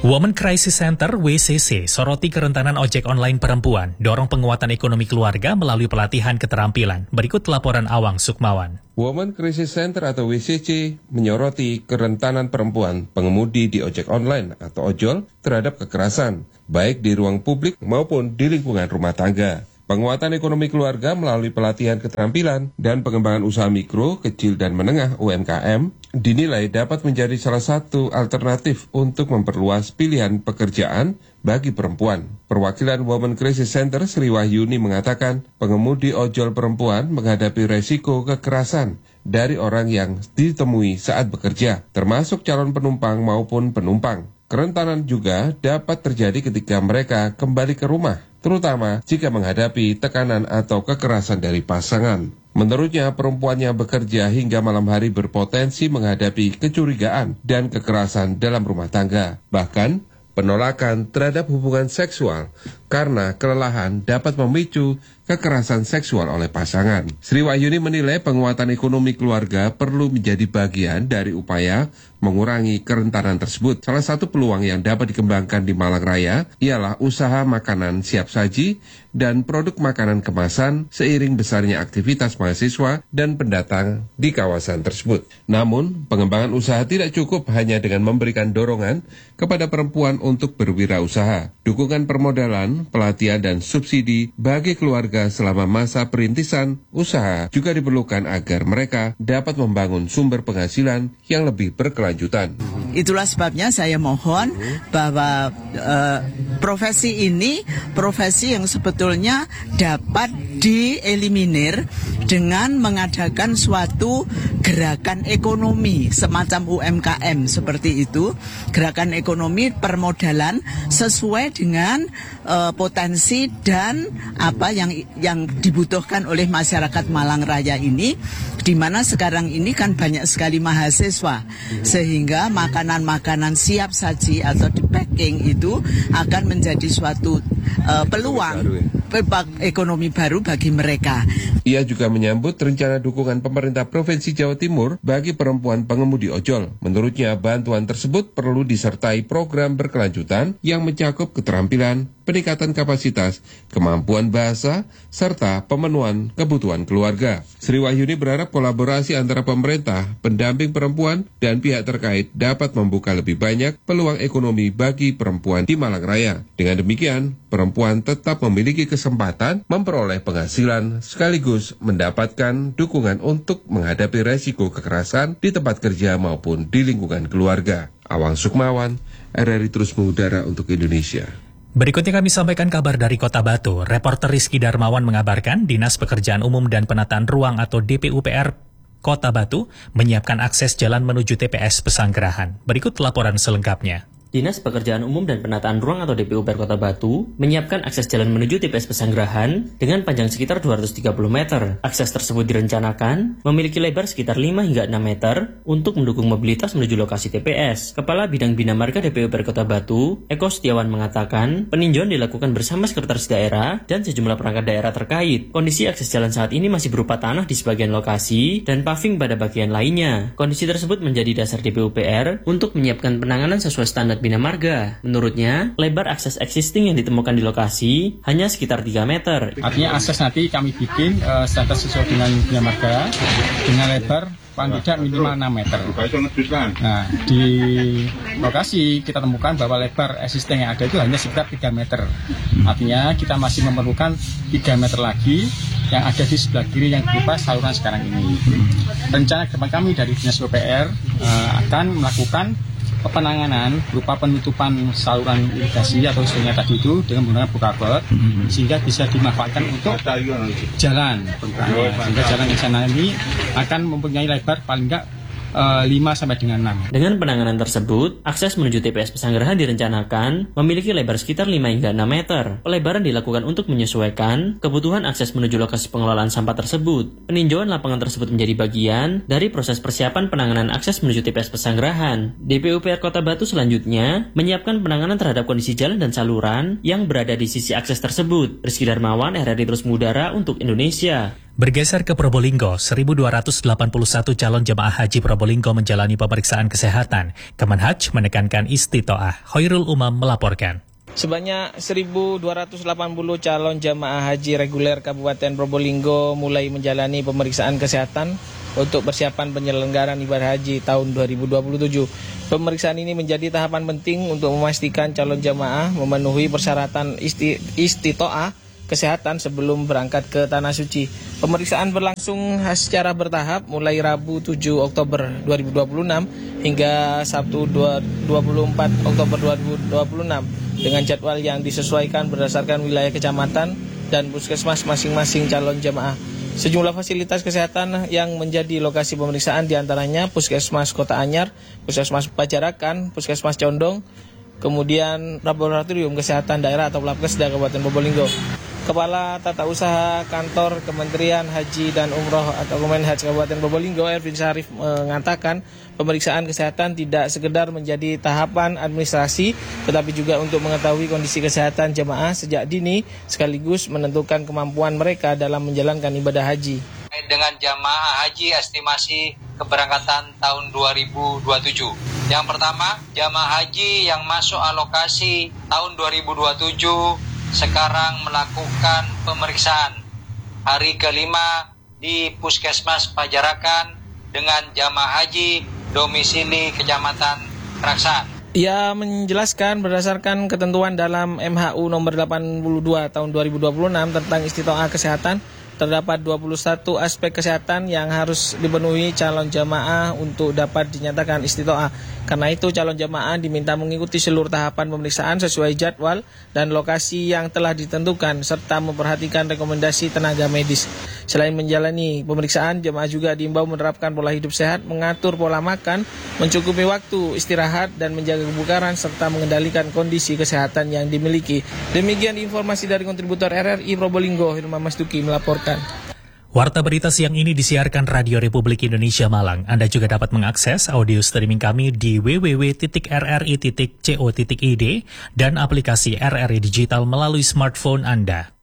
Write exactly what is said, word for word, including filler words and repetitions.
Women Crisis Center W C C soroti kerentanan ojek online perempuan, dorong penguatan ekonomi keluarga melalui pelatihan keterampilan. Berikut laporan Awang Sukmawan. Women Crisis Center atau W C C menyoroti kerentanan perempuan pengemudi di ojek online atau ojol terhadap kekerasan, baik di ruang publik maupun di lingkungan rumah tangga. Penguatan ekonomi keluarga melalui pelatihan keterampilan dan pengembangan usaha mikro, kecil, dan menengah U M K M dinilai dapat menjadi salah satu alternatif untuk memperluas pilihan pekerjaan bagi perempuan. Perwakilan Women Crisis Center Sri Wahyuni mengatakan pengemudi ojol perempuan menghadapi resiko kekerasan dari orang yang ditemui saat bekerja, termasuk calon penumpang maupun penumpang. Kerentanan juga dapat terjadi ketika mereka kembali ke rumah, terutama jika menghadapi tekanan atau kekerasan dari pasangan. Menurutnya, perempuan yang bekerja hingga malam hari berpotensi menghadapi kecurigaan dan kekerasan dalam rumah tangga. Bahkan, penolakan terhadap hubungan seksual karena kelelahan dapat memicu kekerasan seksual oleh pasangan. Sri Wahyuni menilai penguatan ekonomi keluarga perlu menjadi bagian dari upaya mengurangi kerentanan tersebut. Salah satu peluang yang dapat dikembangkan di Malang Raya ialah usaha makanan siap saji dan produk makanan kemasan seiring besarnya aktivitas mahasiswa dan pendatang di kawasan tersebut. Namun, pengembangan usaha tidak cukup hanya dengan memberikan dorongan kepada perempuan untuk berwirausaha. Dukungan permodalan, pelatihan, dan subsidi bagi keluarga selama masa perintisan usaha juga diperlukan agar mereka dapat membangun sumber penghasilan yang lebih berkelanjutan. Itulah sebabnya saya mohon bahwa uh, profesi ini profesi yang sebetulnya dapat dieliminir dengan mengadakan suatu gerakan ekonomi semacam U M K M seperti itu, gerakan ekonomi permodalan sesuai dengan uh, potensi dan apa yang yang dibutuhkan oleh masyarakat Malang Raya ini, di mana sekarang ini kan banyak sekali mahasiswa, sehingga makanan-makanan siap saji atau di packing itu akan menjadi suatu uh, peluang ekonomi baru bagi mereka. Ia juga menyambut rencana dukungan pemerintah Provinsi Jawa Timur bagi perempuan pengemudi ojol. Menurutnya, bantuan tersebut perlu disertai program berkelanjutan yang mencakup keterampilan, peningkatan kapasitas, kemampuan bahasa, serta pemenuhan kebutuhan keluarga. Sri Wahyuni berharap kolaborasi antara pemerintah, pendamping perempuan, dan pihak terkait dapat membuka lebih banyak peluang ekonomi bagi perempuan di Malang Raya. Dengan demikian, perempuan tetap memiliki kesempatan memperoleh penghasilan sekaligus mendapatkan dukungan untuk menghadapi resiko kekerasan di tempat kerja maupun di lingkungan keluarga. Awang Sukmawan, R R I Terus Mengudara untuk Indonesia. Berikutnya kami sampaikan kabar dari Kota Batu. Reporter Rizky Darmawan mengabarkan Dinas Pekerjaan Umum dan Penataan Ruang atau D P U P R Kota Batu menyiapkan akses jalan menuju T P S Pesanggerahan. Berikut laporan selengkapnya. Dinas Pekerjaan Umum dan Penataan Ruang atau D P U P R Kota Batu menyiapkan akses jalan menuju T P S Pesanggerahan dengan panjang sekitar dua ratus tiga puluh meter. Akses tersebut direncanakan memiliki lebar sekitar lima hingga enam meter untuk mendukung mobilitas menuju lokasi T P S. Kepala Bidang Bina Marga D P U P R Kota Batu, Eko Setiawan mengatakan, peninjauan dilakukan bersama sekretaris daerah dan sejumlah perangkat daerah terkait. Kondisi akses jalan saat ini masih berupa tanah di sebagian lokasi dan paving pada bagian lainnya. Kondisi tersebut menjadi dasar D P U P R untuk menyiapkan penanganan sesuai standar Bina Marga. Menurutnya, lebar akses existing yang ditemukan di lokasi hanya sekitar tiga meter. Artinya akses nanti kami bikin uh, standar sesuai dengan Bina Marga dengan lebar paling tidak minimal enam meter. Nah, di lokasi kita temukan bahwa lebar existing yang ada itu hanya sekitar tiga meter. Artinya kita masih memerlukan tiga meter lagi yang ada di sebelah kiri yang berupa saluran sekarang ini. Rencana ke depan kami dari Dinas P U P R uh, akan melakukan penanganan berupa penutupan saluran irigasi atau istilahnya tadi itu dengan menggunakan buka mm-hmm. sehingga bisa dimanfaatkan untuk jalan. Nah, sehingga jalan yang sana ini akan mempunyai lebar paling enggak lima sampai dengan enam. Dengan penanganan tersebut, akses menuju T P S Pesanggerahan direncanakan memiliki lebar sekitar lima hingga enam meter. Pelebaran dilakukan untuk menyesuaikan kebutuhan akses menuju lokasi pengelolaan sampah tersebut. Peninjauan lapangan tersebut menjadi bagian dari proses persiapan penanganan akses menuju T P S Pesanggerahan. D P U P R Kota Batu selanjutnya menyiapkan penanganan terhadap kondisi jalan dan saluran yang berada di sisi akses tersebut. Rizky Darmawan, R R I Terus Mengudara untuk Indonesia. Bergeser ke Probolinggo, seribu dua ratus delapan puluh satu calon jemaah haji Probolinggo menjalani pemeriksaan kesehatan. Kemenhaj menekankan istitoah. Khairul Umam melaporkan. Sebanyak seribu dua ratus delapan puluh calon jemaah haji reguler Kabupaten Probolinggo mulai menjalani pemeriksaan kesehatan untuk persiapan penyelenggaraan ibadah haji tahun dua ribu dua puluh tujuh. Pemeriksaan ini menjadi tahapan penting untuk memastikan calon jemaah memenuhi persyaratan isti, istitoah kesehatan sebelum berangkat ke Tanah Suci. Pemeriksaan berlangsung secara bertahap mulai Rabu tujuh Oktober dua ribu dua puluh enam hingga Sabtu dua puluh empat Oktober dua ribu dua puluh enam dengan jadwal yang disesuaikan berdasarkan wilayah kecamatan dan puskesmas masing-masing calon jemaah. Sejumlah fasilitas kesehatan yang menjadi lokasi pemeriksaan diantaranya Puskesmas Kota Anyar, Puskesmas Pajarakan, Puskesmas Condong, kemudian Laboratorium Kesehatan Daerah atau Labkesda Kabupaten Probolinggo. Kepala Tata Usaha Kantor Kementerian Haji dan Umroh atau Kemenhaj Kabupaten Probolinggo, Ervin Syarif, mengatakan pemeriksaan kesehatan tidak sekedar menjadi tahapan administrasi, tetapi juga untuk mengetahui kondisi kesehatan jemaah sejak dini, sekaligus menentukan kemampuan mereka dalam menjalankan ibadah haji. Dengan jamaah haji estimasi keberangkatan tahun dua ribu dua puluh tujuh. Yang pertama, jamaah haji yang masuk alokasi tahun dua ribu dua puluh tujuh sekarang melakukan pemeriksaan hari kelima di Puskesmas Pajarakan dengan jamaah haji domisili Kecamatan Kraksan. Ia menjelaskan berdasarkan ketentuan dalam M H U nomor delapan puluh dua tahun dua ribu dua puluh enam tentang istitoah kesehatan, terdapat dua puluh satu aspek kesehatan yang harus dipenuhi calon jamaah untuk dapat dinyatakan istitoah. Karena itu calon jamaah diminta mengikuti seluruh tahapan pemeriksaan sesuai jadwal dan lokasi yang telah ditentukan serta memperhatikan rekomendasi tenaga medis. Selain menjalani pemeriksaan, jamaah juga diimbau menerapkan pola hidup sehat, mengatur pola makan, mencukupi waktu istirahat dan menjaga kebugaran serta mengendalikan kondisi kesehatan yang dimiliki. Demikian informasi dari kontributor R R I Probolinggo, Hilman Masduki melaporkan. Warta berita siang ini disiarkan Radio Republik Indonesia Malang. Anda juga dapat mengakses audio streaming kami di w w w titik r r i titik co titik i d dan aplikasi R R I Digital melalui smartphone Anda.